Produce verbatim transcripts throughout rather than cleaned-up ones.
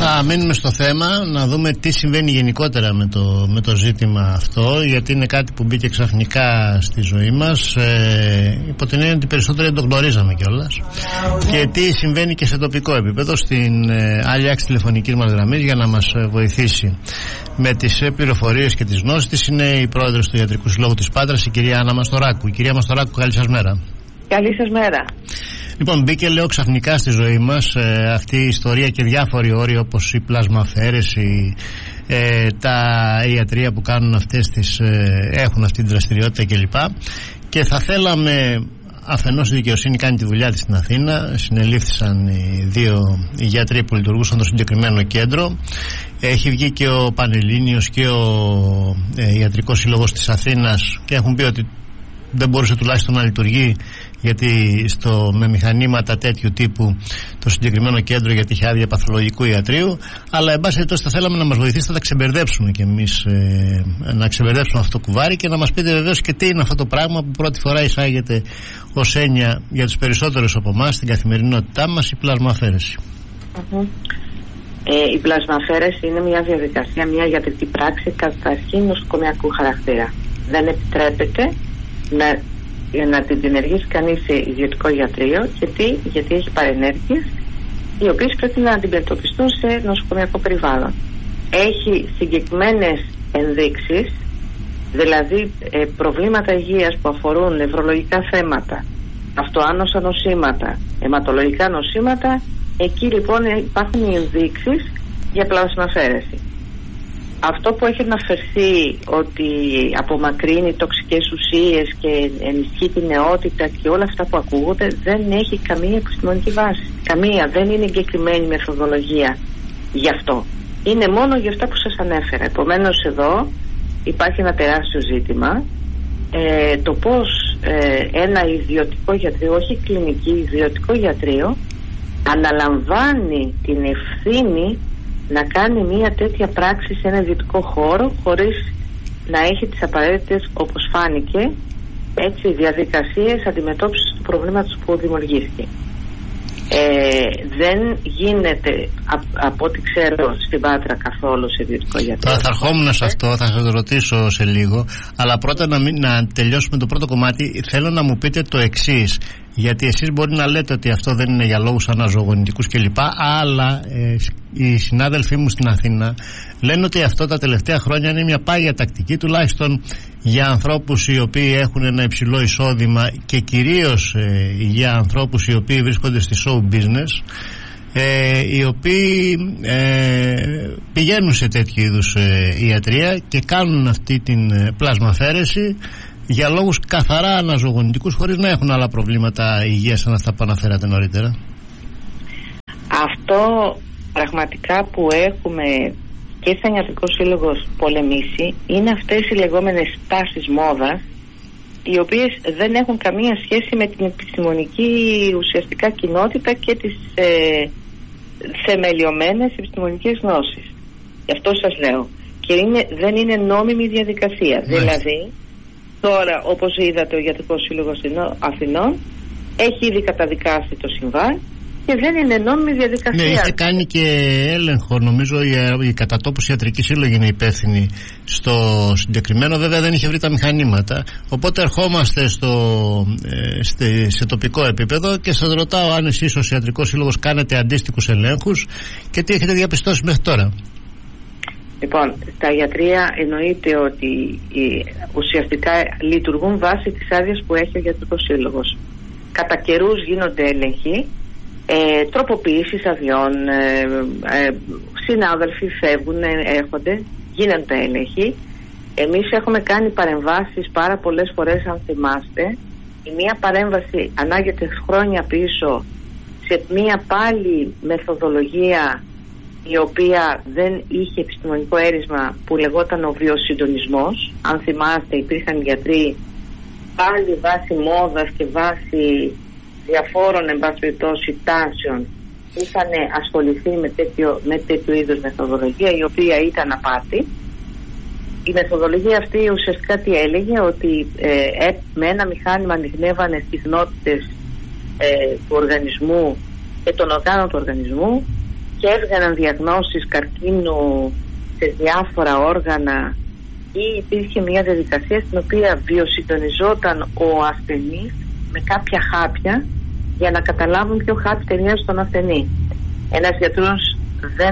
Θα μείνουμε στο θέμα, να δούμε τι συμβαίνει γενικότερα με το, με το ζήτημα αυτό, γιατί είναι κάτι που μπήκε ξαφνικά στη ζωή μας, ε, υπό την έννοια ότι περισσότεροι δεν το γνωρίζαμε κιόλας, και τι συμβαίνει και σε τοπικό επίπεδο. Στην ε, άλλη άκρη τηλεφωνικής μας γραμμής για να μας βοηθήσει με τις πληροφορίες και τις γνώσεις της είναι η πρόεδρος του Ιατρικού Συλλόγου της Πάτρας, η κυρία Άννα Μαστοράκου. Η κυρία Μαστοράκου, καλή σας μέρα. Καλή σας μέρα. Λοιπόν, μπήκε λέω ξαφνικά στη ζωή μας ε, αυτή η ιστορία και διάφοροι όροι όπως η πλασμαφαίρεση, ε, τα ιατρεία που κάνουν αυτές τις, ε, έχουν αυτή τη δραστηριότητα κλπ. Και θα θέλαμε, αφενός η δικαιοσύνη κάνει τη δουλειά της στην Αθήνα, συνελήφθησαν οι δύο οι γιατροί που λειτουργούσαν το συγκεκριμένο κέντρο. Έχει βγει και ο Πανελλήνιος και ο ε, Ιατρικός Σύλλογος της Αθήνας και έχουν πει ότι δεν μπορούσε τουλάχιστον να λειτουργεί, γιατί στο, με μηχανήματα τέτοιου τύπου το συγκεκριμένο κέντρο, γιατί είχε άδεια παθολογικού ιατρείου. Αλλά εν πάση περιπτώσει θα θέλαμε να μας βοηθήσετε να τα ξεμπερδέψουμε κι εμείς, ε, να ξεμπερδέψουμε αυτό το κουβάρι και να μας πείτε βεβαίως και τι είναι αυτό το πράγμα που πρώτη φορά εισάγεται ως έννοια για τους περισσότερους από εμάς στην καθημερινότητά μας, η πλασμαφαίρεση. Mm-hmm. Ε, η πλασμαφαίρεση είναι μια διαδικασία, μια ιατρική πράξη καταρχήν νοσοκομιακού χαρακτήρα. Δεν επιτρέπεται να, να την διενεργήσει κανείς σε ιδιωτικό ιατρείο. Γιατί, γιατί έχει παρενέργειες οι οποίες πρέπει να αντιμετωπιστούν σε νοσοκομιακό περιβάλλον. Έχει συγκεκριμένες ενδείξεις, δηλαδή ε, προβλήματα υγείας που αφορούν νευρολογικά θέματα, αυτοάνωσα νοσήματα, αιματολογικά νοσήματα. Εκεί λοιπόν υπάρχουν οι ενδείξεις για πλασμαφαίρεση. Αυτό που έχει αναφερθεί ότι απομακρύνει τοξικές ουσίες και ενισχύει την νεότητα και όλα αυτά που ακούγονται δεν έχει καμία επιστημονική βάση. Καμία, δεν είναι εγκεκριμένη μεθοδολογία γι' αυτό. Είναι μόνο για αυτά που σας ανέφερα. Επομένως εδώ υπάρχει ένα τεράστιο ζήτημα. Ε, το πώς ε, ένα ιδιωτικό γιατρείο, όχι κλινική, ιδιωτικό γιατρείο αναλαμβάνει την ευθύνη να κάνει μια τέτοια πράξη σε ένα ιδιωτικό χώρο χωρίς να έχει τις απαραίτητες, όπως φάνηκε, έτσι, διαδικασίες αντιμετώπισης του προβλήματος που δημιουργήθηκε. Ε, δεν γίνεται α, από ό,τι ξέρω στην Πάτρα καθόλου σε ιδιωτικό γιατρό. Θα, θα ερχόμουν σε αυτό, θα σας ρωτήσω σε λίγο, αλλά πρώτα να, μην, να τελειώσουμε το πρώτο κομμάτι. Θέλω να μου πείτε το εξής, γιατί εσείς μπορεί να λέτε ότι αυτό δεν είναι για λόγους αναζωογονητικούς κλπ, αλλά ε, οι συνάδελφοί μου στην Αθήνα λένε ότι αυτό τα τελευταία χρόνια είναι μια πάγια τακτική, τουλάχιστον για ανθρώπους οι οποίοι έχουν ένα υψηλό εισόδημα και κυρίως ε, για ανθρώπους οι οποίοι βρίσκονται στη show business, ε, οι οποίοι ε, πηγαίνουν σε τέτοιου είδους ε, ιατρεία και κάνουν αυτή την ε, πλασμαφαίρεση για λόγους καθαρά αναζωογονητικούς, χωρίς να έχουν άλλα προβλήματα υγείας σαν αυτά που αναφέρατε νωρίτερα. Αυτό πραγματικά που έχουμε και σαν Ιατρικός Σύλλογος πολεμήσει είναι αυτές οι λεγόμενες τάσεις μόδας, οι οποίες δεν έχουν καμία σχέση με την επιστημονική ουσιαστικά κοινότητα και τις ε, θεμελιωμένες επιστημονικές γνώσεις. Γι' αυτό σας λέω. Και είναι, δεν είναι νόμιμη διαδικασία. Ναι. Δηλαδή τώρα, όπως είδατε, ο Ιατρικός Σύλλογος Αθηνών έχει ήδη καταδικάσει το συμβάν και δεν είναι νόμιμη διαδικασία. Ναι, είχε κάνει και έλεγχο. Νομίζω η, η κατατόπους ιατρική σύλλογη είναι υπεύθυνη στο συγκεκριμένο. Βέβαια δεν είχε βρει τα μηχανήματα. Οπότε ερχόμαστε στο, ε, στε, σε τοπικό επίπεδο και σας ρωτάω αν εσείς ως Ιατρικός Σύλλογος κάνετε αντίστοιχους ελέγχους και τι έχετε διαπιστώσει μέχρι τώρα. Λοιπόν, τα ιατρεία εννοείται ότι ουσιαστικά λειτουργούν βάσει της άδειας που έχει ο Ιατρικός Σύλλογος. Κατά καιρούς γίνονται έλεγχοι, ε, τροποποιήσεις αδειών, ε, ε, συνάδελφοι φεύγουν, έρχονται, γίνονται έλεγχοι. Εμείς έχουμε κάνει παρεμβάσεις πάρα πολλές φορές, αν θυμάστε. Η μία παρέμβαση ανάγεται χρόνια πίσω σε μία πάλι μεθοδολογία η οποία δεν είχε επιστημονικό έρισμα, που λεγόταν ο βιοσυντονισμός. Αν θυμάστε, υπήρχαν γιατροί πάλι βάσει μόδας και βάσει διαφόρων εν πάση περιπτώσει τάσεων είχαν ασχοληθεί με τέτοιο, με τέτοιο είδους μεθοδολογία, η οποία ήταν απάτη. Η μεθοδολογία αυτή ουσιαστικά τι έλεγε, ότι ε, με ένα μηχάνημα ανοιχνεύανε συχνότητες ε, του οργανισμού και των οργάνων του οργανισμού και έβγαιναν διαγνώσεις καρκίνου σε διάφορα όργανα, ή υπήρχε μια διαδικασία στην οποία βιοσυντονιζόταν ο ασθενής με κάποια χάπια για να καταλάβουν ποιο χάπι ταιριάζει στον ασθενή. Ένας γιατρός δεν,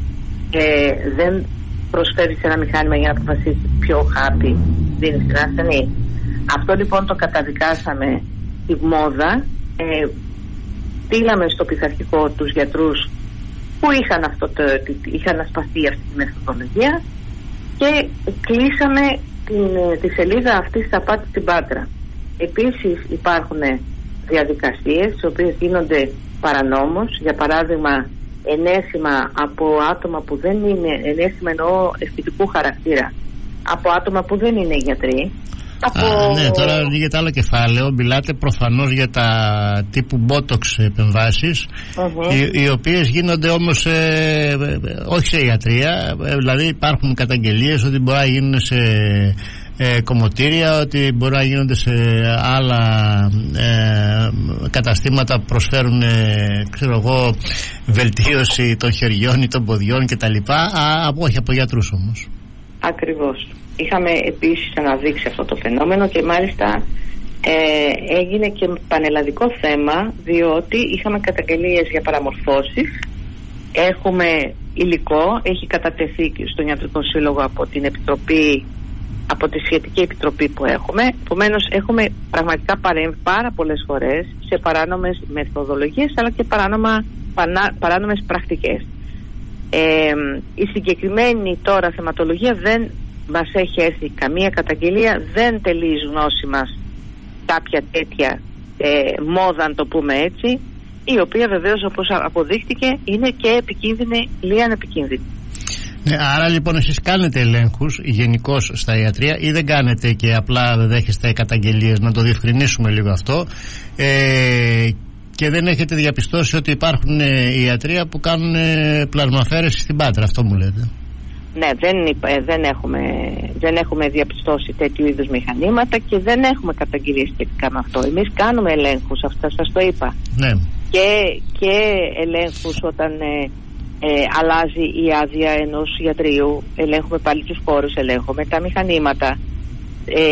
ε, δεν προσφέρει σε ένα μηχάνημα για να αποφασίσει ποιο χάπι δίνει στην ασθενή. Αυτό λοιπόν το καταδικάσαμε τη μόδα. Ε, στείλαμε στο πειθαρχικό τους γιατρούς που είχαν, αυτό το, είχαν ασπαστεί αυτή τη μεθοδολογία και κλείσαμε την, τη σελίδα αυτή της απάτης στην Πάτρα. Επίσης υπάρχουν διαδικασίες τις οποίες γίνονται παρανόμως, για παράδειγμα ενέσιμα από άτομα που δεν είναι, ενέσιμα εννοώ αισθητικού χαρακτήρα, από άτομα που δεν είναι γιατροί. Από... Α, ναι, τώρα ανοίγεται άλλο κεφάλαιο. Μιλάτε προφανώς για τα τύπου Botox επεμβάσεις, uh-huh. οι, οι οποίες γίνονται όμως ε, όχι σε ιατρία. Ε, δηλαδή υπάρχουν καταγγελίες ότι μπορεί να γίνουν σε ε, κομμωτήρια, ότι μπορεί να γίνονται σε άλλα ε, καταστήματα που προσφέρουν ε, ξέρω εγώ, βελτίωση των χεριών ή των ποδιών κτλ. Όχι από γιατρούς όμως. Ακριβώς. Είχαμε επίσης αναδείξει αυτό το φαινόμενο και μάλιστα ε, έγινε και πανελλαδικό θέμα, διότι είχαμε καταγγελίες για παραμορφώσεις, έχουμε υλικό, έχει κατατεθεί στον Ιατρικό Σύλλογο από την Επιτροπή, από τη σχετική επιτροπή που έχουμε. Επομένως έχουμε πραγματικά παρέμβει πάρα πολλές φορές σε παράνομες μεθοδολογίες αλλά και παράνομα, πανά, παράνομες πρακτικές. Ε, η συγκεκριμένη τώρα θεματολογία δεν μας έχει έρθει καμία καταγγελία, δεν τελεί η γνώση μας κάποια τέτοια ε, μόδα, αν το πούμε έτσι, η οποία βεβαίως όπως αποδείχτηκε είναι και επικίνδυνη, λίαν επικίνδυνη. Ναι, άρα λοιπόν εσείς κάνετε ελέγχους γενικώς στα ιατρεία ή δεν κάνετε και απλά δεν δέχεστε καταγγελίες, να το διευκρινίσουμε λίγο αυτό, ε, και δεν έχετε διαπιστώσει ότι υπάρχουν ε, ιατρεία που κάνουν ε, πλασμαφέρεση στην Πάτρα, αυτό μου λέτε? Ναι, δεν, δεν, έχουμε, δεν έχουμε διαπιστώσει τέτοιου είδους μηχανήματα και δεν έχουμε καταγγελίες σχετικά με αυτό. Εμείς κάνουμε ελέγχους, αυτά σας το είπα. Ναι. Και, και ελέγχους όταν ε, ε, αλλάζει η άδεια ενός ιατρείου, ελέγχουμε πάλι τους χώρους, ελέγχουμε τα μηχανήματα. Ε,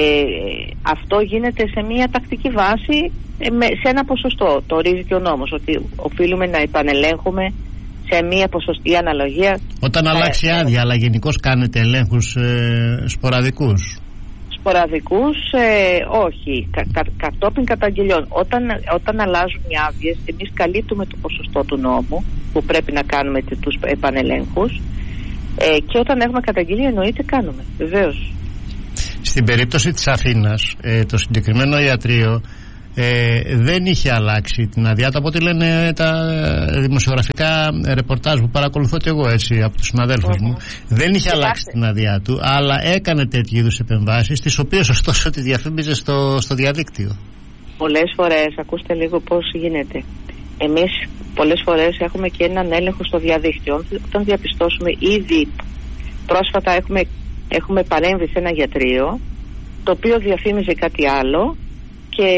αυτό γίνεται σε μια τακτική βάση, ε, με, σε ένα ποσοστό. Το ορίζει και ο νόμος, ότι οφείλουμε να επανελέγχουμε σε μία ποσοστή αναλογία. Όταν ε, αλλάξει ε, άδεια, αλλά γενικώς κάνετε ελέγχους ε, σποραδικούς? Σποραδικούς ε, όχι, κα, κα, κατόπιν καταγγελιών. Όταν, όταν αλλάζουν οι άδειες, εμείς καλύπτουμε το ποσοστό του νόμου που πρέπει να κάνουμε τους επανελέγχους, ε, και όταν έχουμε καταγγελία εννοείται κάνουμε, βεβαίως. Στην περίπτωση της Αθήνας, ε, το συγκεκριμένο ιατρείο Ε, δεν είχε αλλάξει την άδειά του, από ό,τι λένε τα δημοσιογραφικά ρεπορτάζ που παρακολουθώ και εγώ έτσι από τους συναδέλφους mm-hmm. μου. Δεν είχε αλλάξει την άδειά του, αλλά έκανε τέτοιου είδους επεμβάσεις, τις οποίες ωστόσο τη διαφήμιζε στο, στο διαδίκτυο. Πολλές φορές, ακούστε λίγο πώς γίνεται. Εμείς πολλές φορές έχουμε και έναν έλεγχο στο διαδίκτυο. Όταν διαπιστώσουμε, ήδη πρόσφατα έχουμε, έχουμε παρέμβει σε ένα γιατρείο το οποίο διαφήμιζε κάτι άλλο και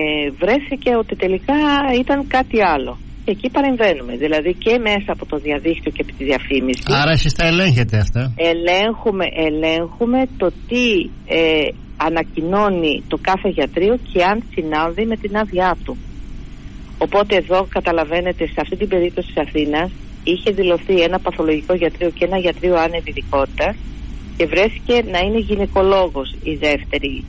βρέθηκε ότι τελικά ήταν κάτι άλλο. Εκεί παρεμβαίνουμε, δηλαδή και μέσα από το διαδίκτυο και από τη διαφήμιση. Άρα εσείς τα ελέγχετε αυτά? Ελέγχουμε, ελέγχουμε το τι ε, ανακοινώνει το κάθε γιατρείο και αν συνάδει με την άδειά του. Οπότε εδώ καταλαβαίνετε, σε αυτή την περίπτωση της Αθήνας είχε δηλωθεί ένα παθολογικό γιατρείο και ένα γιατρείο άνευ ειδικότητας και βρέθηκε να είναι γυναικολόγος η δεύτερη.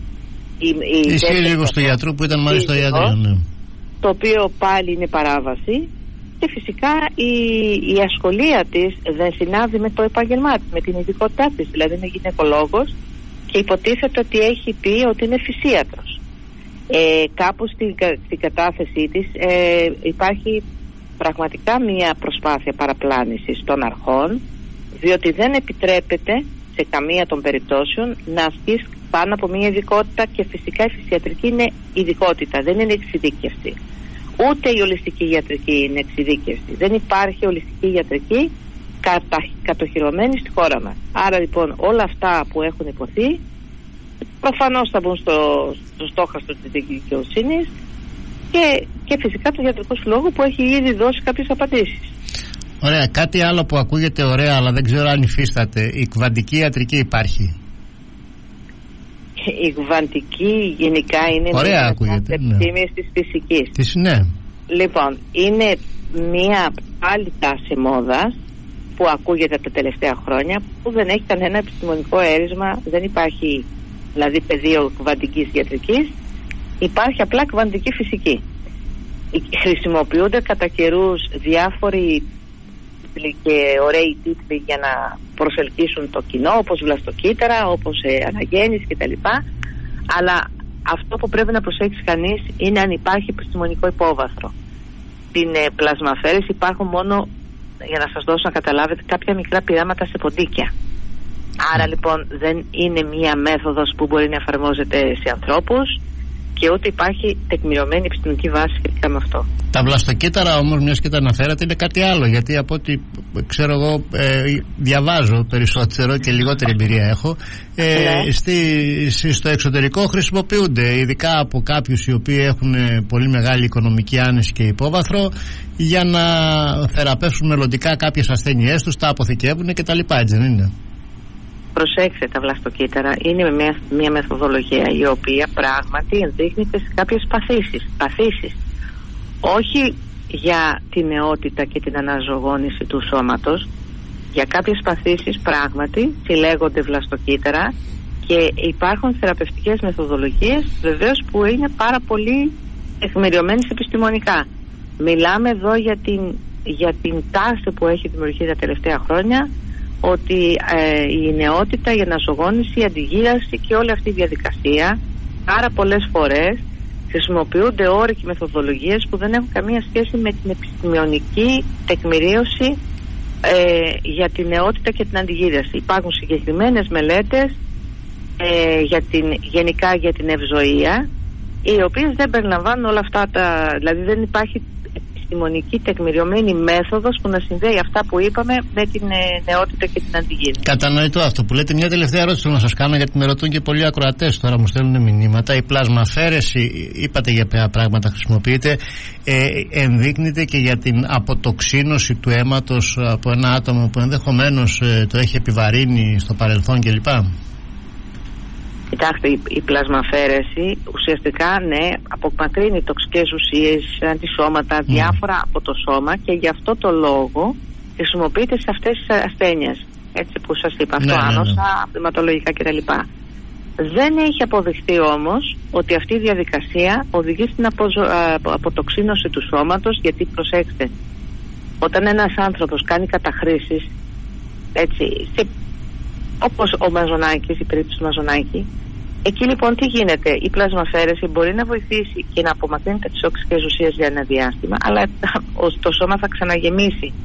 Ισχύει λίγο στο γιατρού που ήταν μάλιστα στο ιατρείο, ναι. Το οποίο πάλι είναι παράβαση και φυσικά η, η ασχολία της δεν συνάδει με το επάγγελμά της, με την ειδικότητά της. Δηλαδή είναι γυναικολόγος και υποτίθεται ότι έχει πει ότι είναι φυσίατρος. Ε, κάπου στην, στην κατάθεσή της ε, υπάρχει πραγματικά μια προσπάθεια παραπλάνησης των αρχών, διότι δεν επιτρέπεται σε καμία των περιπτώσεων να ασκείς πάνω από μια ειδικότητα και φυσικά η φυσιατρική είναι ειδικότητα, δεν είναι εξειδίκευση. Ούτε η ολιστική ιατρική είναι εξειδίκευση. Δεν υπάρχει ολιστική ιατρική κατα, κατοχυρωμένη στη χώρα μας. Άρα λοιπόν όλα αυτά που έχουν υποθεί προφανώς θα μπουν στο, στο στόχαστρο της δικαιοσύνης και, και φυσικά του Ιατρικού Συλλόγου που έχει ήδη δώσει κάποιες απαντήσεις. Ωραία, κάτι άλλο που ακούγεται ωραία αλλά δεν ξέρω αν υφίσταται, η κβαντική ιατρική υπάρχει? Η κβαντική γενικά είναι ωραία, μια ακούγεται, επιστήμης της φυσικής. Της, ναι. Λοιπόν, είναι μια άλλη τάση μόδας που ακούγεται τα τελευταία χρόνια, που δεν έχει κανένα επιστημονικό έρισμα, δεν υπάρχει δηλαδή πεδίο κβαντικής ιατρικής, υπάρχει απλά κβαντική φυσική. Χρησιμοποιούνται κατά καιρούς διάφοροι και ωραίοι τίτλοι για να προσελκύσουν το κοινό, όπως βλαστοκύτταρα, όπως ε, αναγέννηση κτλ. Αλλά αυτό που πρέπει να προσέξει κανείς είναι αν υπάρχει επιστημονικό υπόβαθρο. Στην ε, πλασμαφέρεση υπάρχουν μόνο, για να σας δώσω να καταλάβετε, κάποια μικρά πειράματα σε ποντίκια. Άρα λοιπόν δεν είναι μία μέθοδος που μπορεί να εφαρμόζεται σε ανθρώπους και ούτε υπάρχει τεκμηριωμένη επιστημονική βάση σχετικά με αυτό. Τα βλαστοκύτταρα όμως, μιας και τα αναφέρατε, είναι κάτι άλλο, γιατί από ό,τι ξέρω εγώ ε, διαβάζω περισσότερο και λιγότερη εμπειρία έχω, ε, ναι. στη, στο εξωτερικό χρησιμοποιούνται ειδικά από κάποιους οι οποίοι έχουν πολύ μεγάλη οικονομική άνεση και υπόβαθρο για να θεραπεύσουν μελλοντικά κάποιες ασθένειές τους, τα αποθηκεύουν κτλ. Έτσι δεν είναι? Προσέξτε, τα βλαστοκύτταρα είναι μια, μια μεθοδολογία η οποία πράγματι ενδείχνεται σε κάποιες παθήσεις, παθήσεις. Όχι για την νεότητα και την αναζωογόνηση του σώματος, για κάποιες παθήσεις πράγματι συλλέγονται βλαστοκύτταρα και υπάρχουν θεραπευτικές μεθοδολογίες βεβαίως που είναι πάρα πολύ τεκμηριωμένες επιστημονικά. Μιλάμε εδώ για την, για την τάση που έχει δημιουργηθεί τα τελευταία χρόνια, ότι ε, η νεότητα, η αναζωογόνηση, η αντιγύραση και όλη αυτή η διαδικασία πάρα πολλές φορές χρησιμοποιούνται όροι και μεθοδολογίες που δεν έχουν καμία σχέση με την επιστημονική τεκμηρίωση ε, για την νεότητα και την αντιγύραση. Υπάρχουν συγκεκριμένες μελέτες ε, για την, γενικά για την ευζοία, οι οποίες δεν περιλαμβάνουν όλα αυτά τα, δηλαδή δεν υπάρχει επιστημονική τεκμηριωμένη μέθοδος που να συνδέει αυτά που είπαμε με την νεότητα και την αντιγύρωση. Κατανοητό αυτό που λέτε. Μια τελευταία ερώτηση θέλω να σας κάνω, γιατί με ρωτούν και πολλοί ακροατές τώρα, μου στέλνουν μηνύματα. Η πλασμαφέρεση, είπατε για ποια πράγματα χρησιμοποιείται, ε, ενδείκνυται και για την αποτοξίνωση του αίματος από ένα άτομο που ενδεχομένως ε, το έχει επιβαρύνει στο παρελθόν κλπ. Κοιτάξτε, η, η πλασμαφέρεση ουσιαστικά ναι, απομακρύνει τοξικές ουσίες, αντισώματα, mm. διάφορα από το σώμα και γι' αυτό το λόγο χρησιμοποιείται σε αυτές τις ασθένειες. Έτσι που σας είπα, ναι, αυτοάνοσα, ναι, ναι. πνευματολογικά κτλ. Δεν έχει αποδειχθεί όμως ότι αυτή η διαδικασία οδηγεί στην αποζω... αποτοξίνωση του σώματος, γιατί προσέξτε, όταν ένας άνθρωπος κάνει καταχρήσεις, έτσι, σε όπως ο Μαζονάκης, η περίπτωση του Μαζονάκη, εκεί λοιπόν τι γίνεται? Η πλασμαφέρεση μπορεί να βοηθήσει και να απομακρύνει τις τοξικές ουσίες για ένα διάστημα, αλλά το σώμα θα ξαναγεμίσει